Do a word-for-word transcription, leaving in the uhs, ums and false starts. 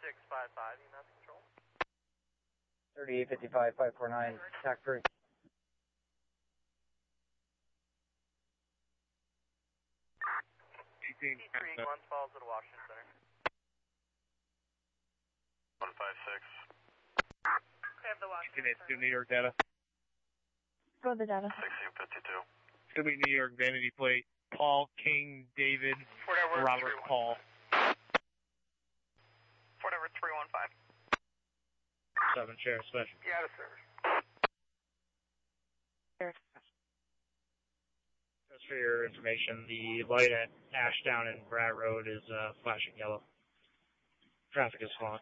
six five five, E M S control. thirty-eight fifty-five, five four nine, tack three. C three, Glens Falls at Washington Center. one five six. We have the Washington It's New York data. Go the data. sixteen fifty-two. It's going to be New York vanity plate. Paul King David Robert Paul. Fort Edward three one five. Seven Sheriff Special. Yeah, out of service. Just for your information, the light at Ashdown and Brad Road is uh, flashing yellow. Traffic is flowing.